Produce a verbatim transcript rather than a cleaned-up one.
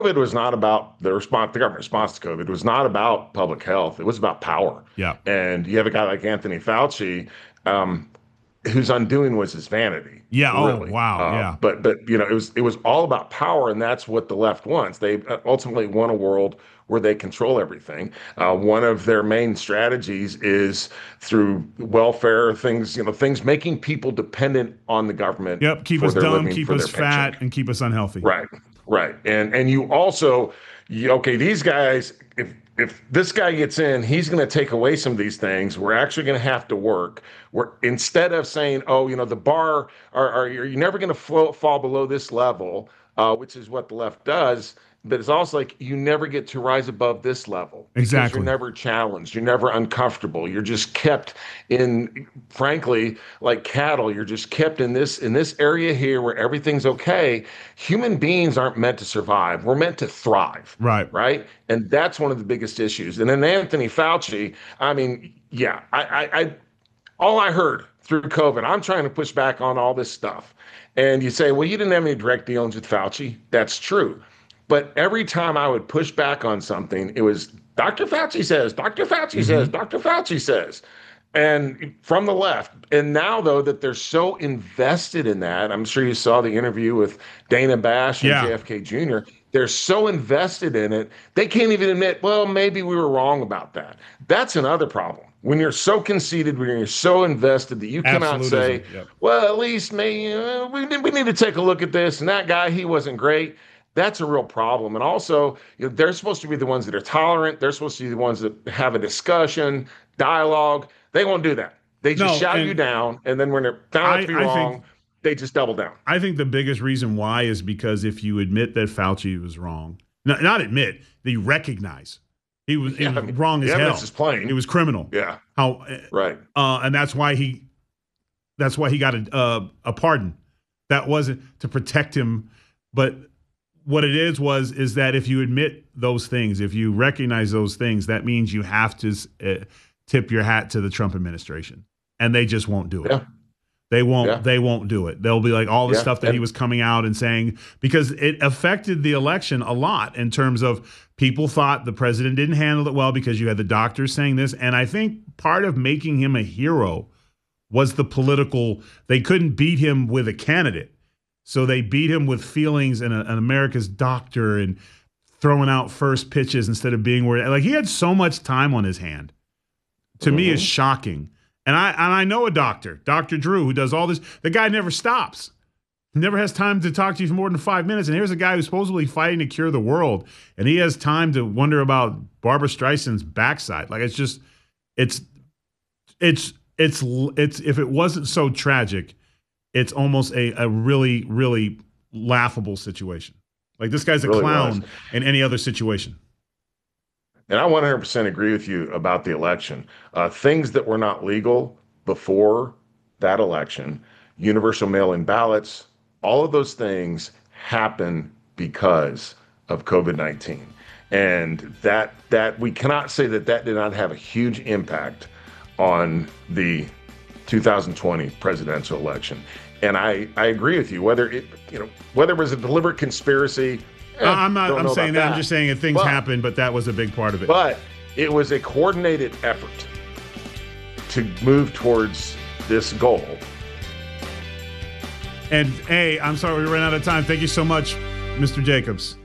COVID was not about the response, the government response to COVID. It was not about public health. It was about power. Yeah. And you have a guy like Anthony Fauci, um, whose undoing was his vanity. Yeah. Oh, Really. wow. Uh, Yeah. but but you know, it was it was all about power, and that's what the left wants. They ultimately want a world where they control everything. Uh, one of their main strategies is through welfare things, you know, things making people dependent on the government. Yep. Keep for us their dumb, living, keep for us their fat, paycheck. and keep us unhealthy. Right, right. And and you also, you, okay, these guys, if if this guy gets in, he's going to take away some of these things. We're actually going to have to work. We're instead of saying, oh, you know, the bar, are, are you're never going to fall below this level, uh, which is what the left does. But it's also like you never get to rise above this level because Exactly. you're never challenged. You're never uncomfortable. You're just kept in, frankly, like cattle. You're just kept in this in this area here where everything's okay. Human beings aren't meant to survive. We're meant to thrive. Right. Right. And that's one of the biggest issues. And then Anthony Fauci, I mean, yeah, I, I, I all I heard through COVID, I'm trying to push back on all this stuff. And you say, well, you didn't have any direct dealings with Fauci. That's true. But every time I would push back on something, it was Doctor Fauci says, Doctor Fauci mm-hmm. says, Doctor Fauci says, and from the left. And now, though, that they're so invested in that, I'm sure you saw the interview with Dana Bash and Yeah. J F K Junior They're so invested in it, they can't even admit, well, maybe we were wrong about that. That's another problem. When you're so conceited, when you're so invested that you cannot Absolutism. say, Yep. well, at least maybe, uh, we, we need to take a look at this. And that guy, he wasn't great. That's a real problem. And also, you know, they're supposed to be the ones that are tolerant. They're supposed to be the ones that have a discussion, dialogue. They won't do that. They just No, shout and you down. And then when they're found out to be I- I wrong, think- they just double down. I think the biggest reason why is because if you admit that Fauci was wrong, not, not admit, that you recognize he was, he Yeah, was I mean, wrong as the hell. evidence is plain. It was criminal. Yeah. How Right. uh, and that's why he that's why he got a uh, a pardon. That wasn't to protect him, but what it is was is that if you admit those things, if you recognize those things, that means you have to uh, tip your hat to the Trump administration, and they just won't do it. Yeah. They won't. Yeah. They won't do it. They'll be like all the Yeah. stuff that And- he was coming out and saying, because it affected the election a lot in terms of people thought the president didn't handle it well because you had the doctors saying this, and I think part of making him a hero was the political. They couldn't beat him with a candidate, so they beat him with feelings and a, an America's doctor and throwing out first pitches instead of being where like he had so much time on his hand. To Mm-hmm. me, is shocking. And I and I know a doctor, Doctor Drew, who does all this. The guy never stops. He never has time to talk to you for more than five minutes. And here's a guy who's supposedly fighting to cure the world, and he has time to wonder about Barbara Streisand's backside. Like it's just, it's, it's, it's, it's. If it wasn't so tragic, it's almost a a really really laughable situation. Like this guy's a Really clown was. in any other situation. And I one hundred percent agree with you about the election. Uh, things that were not legal before that election, universal mail-in ballots, all of those things happen because of COVID nineteen. And that that we cannot say that that did not have a huge impact on the two thousand twenty presidential election. And I, I agree with you, whether it, you know, whether it was a deliberate conspiracy. Eh, I'm not. don't I'm know saying about that. that. I'm just saying that things But- happen, but that was a big part of it. But it was a coordinated effort to move towards this goal. And hey, I'm sorry we ran out of time. Thank you so much, Mister Jacobs.